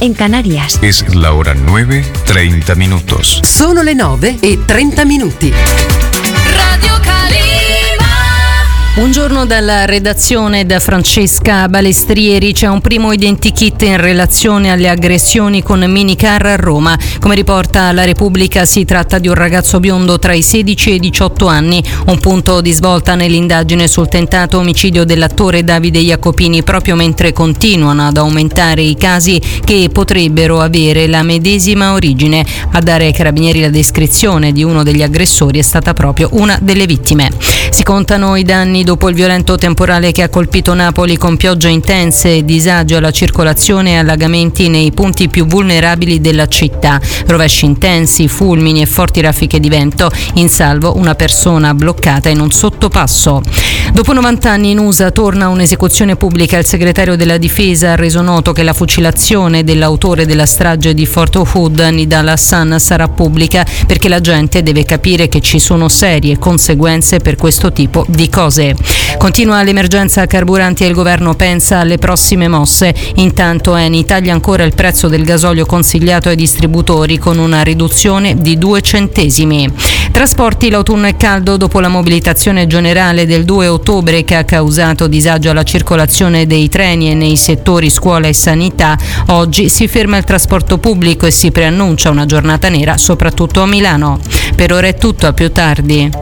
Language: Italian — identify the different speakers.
Speaker 1: en Canarias.
Speaker 2: Es la hora 9:30 minutos.
Speaker 3: Sono le 9:30.
Speaker 4: Radio Calima.
Speaker 5: Buongiorno dalla redazione, da Francesca Balestrieri. C'è un primo identikit in relazione alle aggressioni con minicar a Roma. Come riporta la Repubblica, si tratta di un ragazzo biondo tra i 16 e i 18 anni. Un punto di svolta nell'indagine sul tentato omicidio dell'attore Davide Jacopini, proprio mentre continuano ad aumentare i casi che potrebbero avere la medesima origine. A dare ai carabinieri la descrizione di uno degli aggressori è stata proprio una delle vittime. Si contano i danni dopo il violento temporale che ha colpito Napoli, con piogge intense, disagio alla circolazione e allagamenti nei punti più vulnerabili della città. Rovesci intensi, fulmini e forti raffiche di vento. In salvo una persona bloccata in un sottopasso. Dopo 90 anni in USA torna un'esecuzione pubblica. Il segretario della difesa ha reso noto che la fucilazione dell'autore della strage di Fort Hood, Nidal Hassan, sarà pubblica perché la gente deve capire che ci sono serie conseguenze per questo tipo di cose. Continua l'emergenza carburanti e il governo pensa alle prossime mosse. Intanto Eni taglia ancora il prezzo del gasolio consigliato ai distributori con una riduzione di 2 centesimi. Trasporti, l'autunno è caldo dopo la mobilitazione generale del 2 ottobre che ha causato disagio alla circolazione dei treni e nei settori scuola e sanità. Oggi si ferma il trasporto pubblico e si preannuncia una giornata nera soprattutto a Milano. Per ora è tutto, a più tardi.